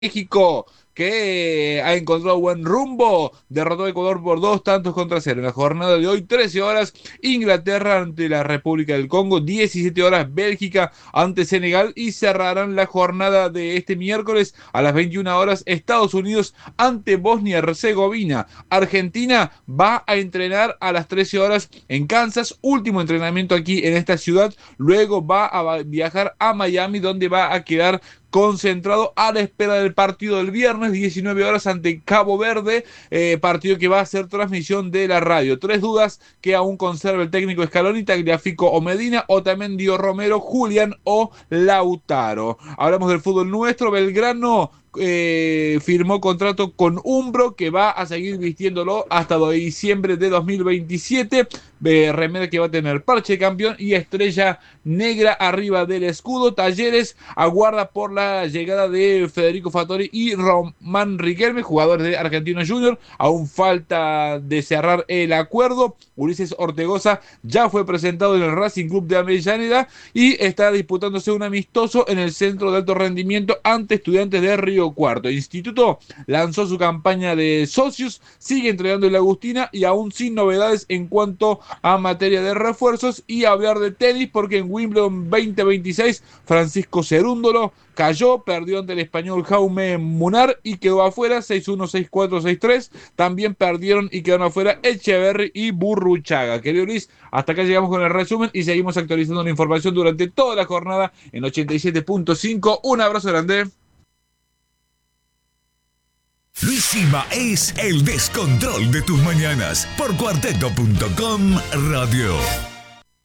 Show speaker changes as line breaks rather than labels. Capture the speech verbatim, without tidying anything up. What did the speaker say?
México, que ha encontrado buen rumbo, derrotó a Ecuador por dos tantos contra cero. En la jornada de hoy, trece horas, Inglaterra ante la República del Congo, diecisiete horas, Bélgica ante Senegal y cerrarán la jornada de este miércoles a las veintiuna horas, Estados Unidos ante Bosnia-Herzegovina. Argentina va a entrenar a las trece horas en Kansas, último entrenamiento aquí en esta ciudad, luego va a viajar a Miami donde va a quedar concentrado a la espera del partido del viernes, diecinueve horas ante Cabo Verde, eh, partido que va a ser transmisión de la radio. Tres dudas que aún conserva el técnico Scaloni, Tagliafico o Medina, o también Dio Romero, Julián o Lautaro. Hablamos del fútbol nuestro, Belgrano eh, firmó contrato con Umbro que va a seguir vistiéndolo hasta diciembre de dos mil veintisiete. Eh, remera que va a tener parche campeón y estrella negra arriba del escudo. Talleres aguarda por la llegada de Federico Fattori y Román Riquelme, jugadores de Argentinos Junior. Aún falta de cerrar el acuerdo. Ulises Ortegoza ya fue presentado en el Racing Club de Avellaneda y está disputándose un amistoso en el centro de alto rendimiento ante Estudiantes de Río Cuarto. Instituto lanzó su campaña de socios, sigue entregando el Agustina y aún sin novedades en cuanto a materia de refuerzos. Y hablar de tenis porque en Wimbledon veinte veintiséis Francisco Cerúndolo cayó, perdió ante el español Jaume Munar y quedó afuera seis uno, seis cuatro, seis tres. También perdieron y quedaron afuera Echeverry y Burruchaga. Querido Luis, hasta acá llegamos con el resumen y seguimos actualizando la información durante toda la jornada en ochenta y siete punto cinco. Un abrazo grande.
Luis Silva es el descontrol de tus mañanas por cuarteto punto com Radio.